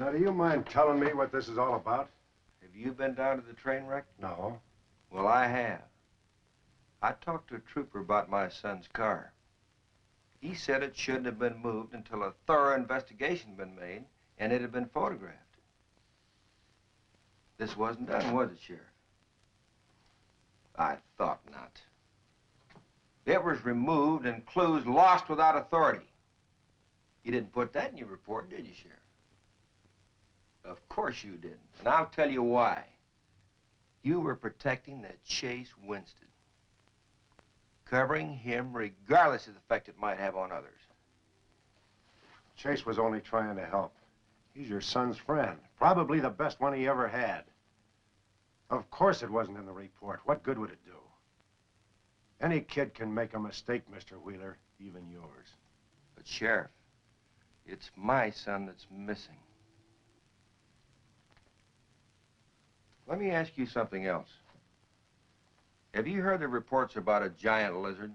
Now, do you mind telling me what this is all about? Have you been down to the train wreck? No. Well, I have. I talked to a trooper about my son's car. He said it shouldn't have been moved until a thorough investigation had been made and it had been photographed. This wasn't done, was it, Sheriff? I thought not. It was removed and clues lost without authority. You didn't put that in your report, did you, Sheriff? Of course you didn't, and I'll tell you why. You were protecting that Chase Winston, covering him regardless of the effect it might have on others. Chase was only trying to help. He's your son's friend, probably the best one he ever had. Of course it wasn't in the report. What good would it do? Any kid can make a mistake, Mr. Wheeler, even yours. But, Sheriff, it's my son that's missing. Let me ask you something else. Have you heard the reports about a giant lizard?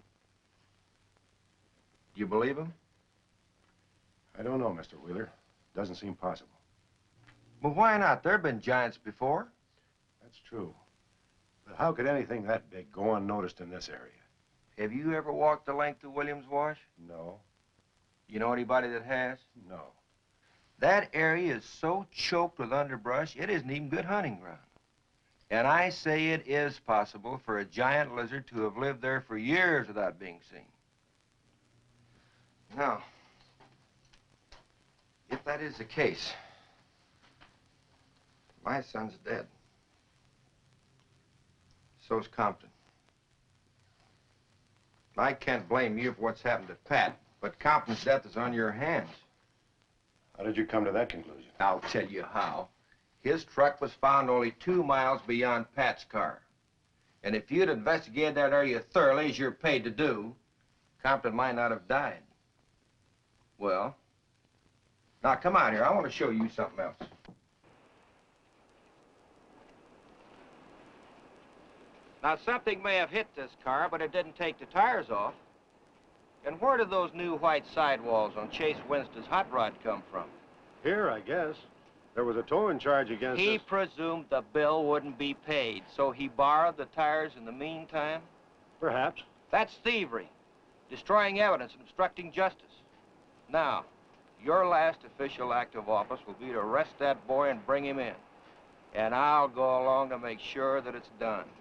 Do you believe them? I don't know, Mr. Wheeler. Doesn't seem possible. Well, why not? There have been giants before. That's true. But how could anything that big go unnoticed in this area? Have you ever walked the length of Williams Wash? No. You know anybody that has? No. That area is so choked with underbrush, it isn't even good hunting ground. And I say it is possible for a giant lizard to have lived there for years without being seen. Now, if that is the case, my son's dead. So's Compton. I can't blame you for what's happened to Pat, but Compton's death is on your hands. How did you come to that conclusion? I'll tell you how. His truck was found only 2 miles beyond Pat's car. And if you'd investigated that area thoroughly, as you're paid to do, Compton might not have died. Well, now come out here. I want to show you something else. Now, something may have hit this car, but it didn't take the tires off. And where did those new white sidewalls on Chase Winston's hot rod come from? Here, I guess. There was a towing charge against He us. presumed the bill wouldn't be paid, so he borrowed the tires in the meantime? Perhaps. That's thievery, destroying evidence and obstructing justice. Now, your last official act of office will be to arrest that boy and bring him in. And I'll go along to make sure that it's done.